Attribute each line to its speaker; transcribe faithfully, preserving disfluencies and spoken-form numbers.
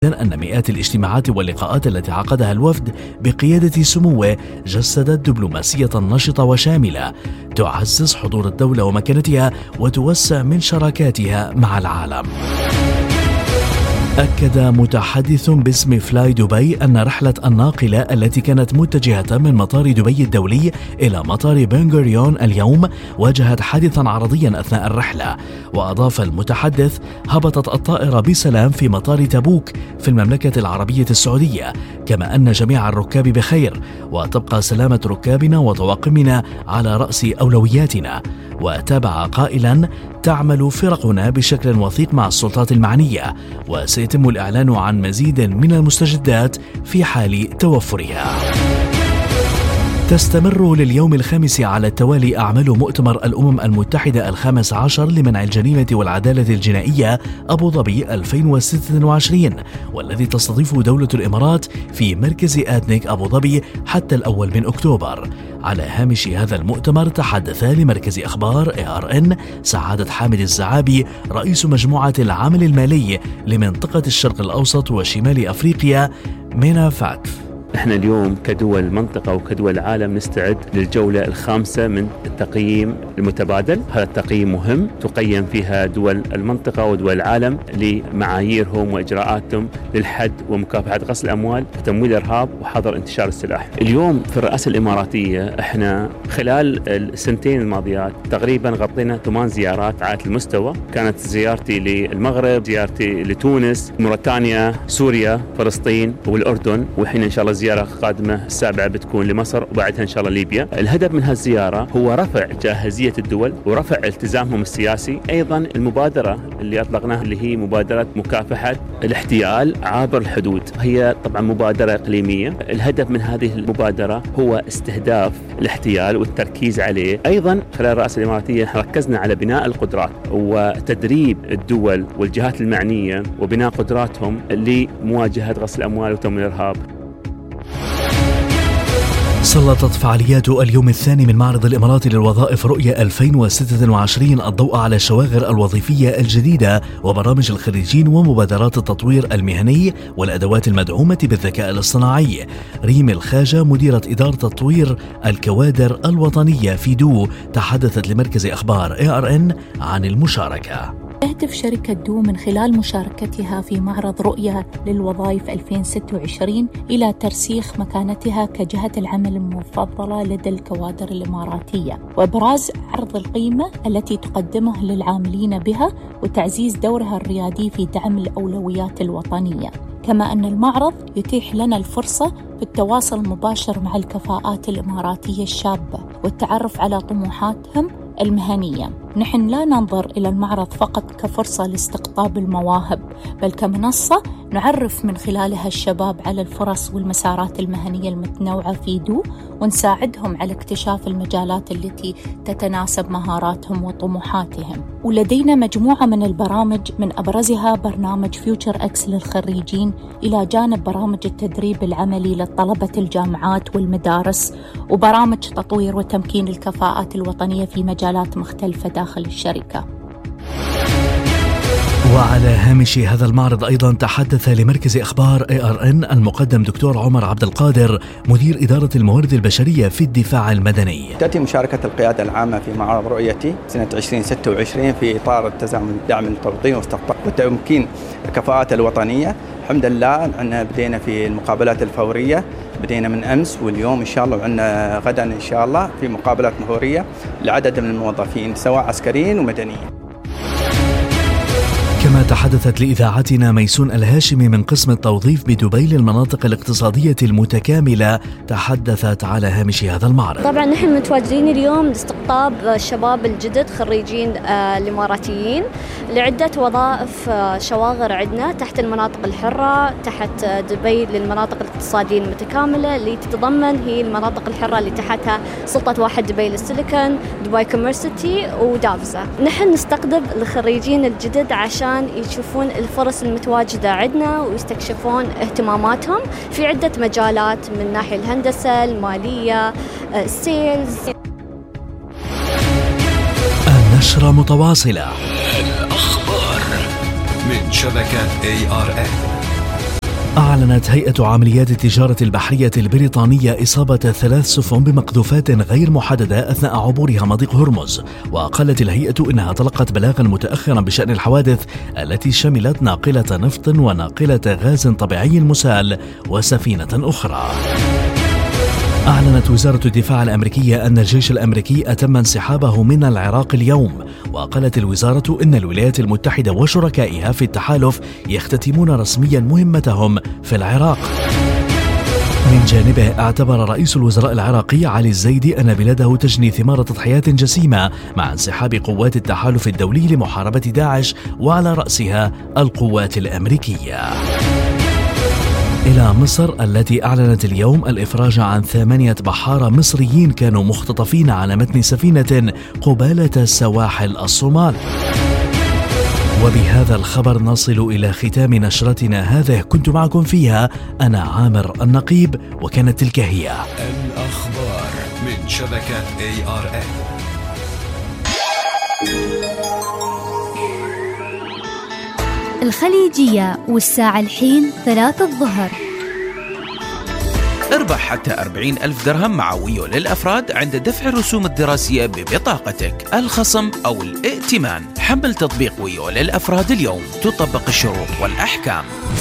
Speaker 1: أن مئات الاجتماعات واللقاءات التي عقدها الوفد بقيادة سموه جسدت دبلوماسية نشطة وشاملة تعزز حضور الدولة ومكانتها وتوسع من شراكاتها مع العالم. أكد متحدث باسم فلاي دبي أن رحلة الناقلة التي كانت متجهة من مطار دبي الدولي إلى مطار بن غوريون اليوم واجهت حادثا عرضيا أثناء الرحلة. وأضاف المتحدث: هبطت الطائرة بسلام في مطار تبوك في المملكة العربية السعودية، كما أن جميع الركاب بخير، وتبقى سلامة ركابنا وطواقمنا على رأس أولوياتنا. وتابع قائلا: تعمل فرقنا بشكل وثيق مع السلطات المعنية، وسيتم الإعلان عن مزيد من المستجدات في حال توفرها. تستمر لليوم الخامس على التوالي أعمال مؤتمر الأمم المتحدة الخامس عشر لمنع الجريمة والعدالة الجنائية أبو ظبي ألفين وستة وعشرين، والذي تستضيفه دولة الإمارات في مركز آدنيك أبو ظبي حتى الأول من أكتوبر. على هامش هذا المؤتمر تحدث لمركز أخبار إيه آر إن سعادة حامد الزعابي رئيس مجموعة العمل المالي لمنطقة الشرق الأوسط وشمال أفريقيا مينافاكف.
Speaker 2: احنا اليوم كدول منطقة وكدول العالم نستعد للجولة الخامسة من التقييم المتبادل. هذا التقييم مهم، تقيم فيها دول المنطقة ودول العالم لمعاييرهم وإجراءاتهم للحد ومكافحة غسل الأموال وتمويل الإرهاب وحظر انتشار السلاح. اليوم في الرئاسة الإماراتية احنا خلال السنتين الماضيات تقريبا غطينا ثمان زيارات على المستوى. كانت زيارتي للمغرب، زيارتي لتونس، موريتانيا، سوريا، فلسطين والأردن، وحين إن شاء الله زيارة قادمة السابعة بتكون لمصر وبعدها إن شاء الله ليبيا. الهدف من هالزيارة هو رفع جاهزية الدول ورفع التزامهم السياسي. أيضا المبادرة اللي أطلقناها اللي هي مبادرة مكافحة الاحتيال عابر الحدود، هي طبعا مبادرة إقليمية. الهدف من هذه المبادرة هو استهداف الاحتيال والتركيز عليه. أيضا خلال الرئاسة الإماراتية ركزنا على بناء القدرات وتدريب الدول والجهات المعنية وبناء قدراتهم لمواجهة غسل الأموال وتمويل الإرهاب.
Speaker 1: سلطت فعاليات اليوم الثاني من معرض الإمارات للوظائف رؤية ألفين وستة وعشرين الضوء على الشواغر الوظيفية الجديدة وبرامج الخريجين ومبادرات التطوير المهني والأدوات المدعومة بالذكاء الاصطناعي. ريم الخاجة مديرة إدارة تطوير الكوادر الوطنية في دو تحدثت لمركز أخبار إيه آر إن عن المشاركة.
Speaker 3: تهدف شركة دو من خلال مشاركتها في معرض رؤية للوظائف ألفين وستة وعشرين إلى ترسيخ مكانتها كجهة العمل المفضلة لدى الكوادر الإماراتية، وإبراز عرض القيمة التي تقدمه للعاملين بها، وتعزيز دورها الريادي في دعم الأولويات الوطنية. كما أن المعرض يتيح لنا الفرصة بالتواصل المباشر مع الكفاءات الإماراتية الشابة والتعرف على طموحاتهم المهنية. نحن لا ننظر إلى المعرض فقط كفرصة لاستقطاب المواهب، بل كمنصة نعرف من خلالها الشباب على الفرص والمسارات المهنية المتنوعة في دو، ونساعدهم على اكتشاف المجالات التي تتناسب مهاراتهم وطموحاتهم. ولدينا مجموعة من البرامج، من أبرزها برنامج فيوتشر إكس للخريجين، إلى جانب برامج التدريب العملي للطلبة الجامعات والمدارس، وبرامج تطوير وتمكين الكفاءات الوطنية في مجالات مختلفة داخل الشركة.
Speaker 1: وعلى هامش هذا المعرض أيضا تحدث لمركز أخبار إيه آر إن المقدم دكتور عمر عبد القادر مدير إدارة الموارد البشرية في الدفاع المدني.
Speaker 4: تأتي مشاركة القيادة العامة في معرض رؤيتي سنة ألفين وستة وعشرين في إطار التزامن دعم التوطين واستقطاب وتمكين الكفاءات الوطنية. الحمد لله أن بدينا في المقابلات الفورية، بدينا من أمس واليوم إن شاء الله، وعندنا غدا إن شاء الله في مقابلات فورية لعدد من الموظفين سواء عسكريين ومدنيين.
Speaker 1: كما تحدثت لإذاعتنا ميسون الهاشمي من قسم التوظيف بدبي للمناطق الاقتصادية المتكاملة، تحدثت على هامش هذا المعرض.
Speaker 5: طبعا نحن متواجدين اليوم لاستقطاب الشباب الجدد خريجين الإماراتيين لعدة وظائف شواغر عندنا تحت المناطق الحرة، تحت دبي للمناطق الاقتصادية المتكاملة اللي تتضمن هي المناطق الحرة اللي تحتها سلطة واحد دبي للسيليكون، دبي كوميرسيتي ودافزا. نحن نستقطب الخريجين الجدد عشان يشوفون الفرص المتواجدة عندنا ويستكشفون اهتماماتهم في عدة مجالات من ناحية الهندسة، المالية، السيلز.
Speaker 1: النشرة متواصلة.
Speaker 6: الأخبار من شبكة إيه آر إن.
Speaker 1: أعلنت هيئة عمليات التجارة البحرية البريطانية إصابة ثلاث سفن بمقذوفات غير محددة أثناء عبورها مضيق هرمز، وقالت الهيئة إنها تلقت بلاغا متأخرا بشأن الحوادث التي شملت ناقلة نفط وناقلة غاز طبيعي مسال وسفينة أخرى. أعلنت وزارة الدفاع الأمريكية أن الجيش الأمريكي أتم انسحابه من العراق اليوم، وقالت الوزارة إن الولايات المتحدة وشركائها في التحالف يختتمون رسميا مهمتهم في العراق. من جانبه اعتبر رئيس الوزراء العراقي علي الزيدي أن بلاده تجني ثمار تضحيات جسيمة مع انسحاب قوات التحالف الدولي لمحاربة داعش وعلى رأسها القوات الأمريكية. إلى مصر التي أعلنت اليوم الإفراج عن ثمانية بحارة مصريين كانوا مختطفين على متن سفينة قبالة سواحل الصومال. وبهذا الخبر نصل إلى ختام نشرتنا هذه، كنت معكم فيها أنا عامر النقيب، وكانت تلك هي
Speaker 6: الأخبار من شبكة إيه آر إن.
Speaker 7: الخليجية والساعة الحين ثلاثة الظهر.
Speaker 8: اربح حتى أربعين ألف درهم مع ويو للأفراد عند دفع الرسوم الدراسية ببطاقتك، الخصم أو الائتمان. حمل تطبيق ويو للأفراد اليوم، تطبق الشروط والأحكام.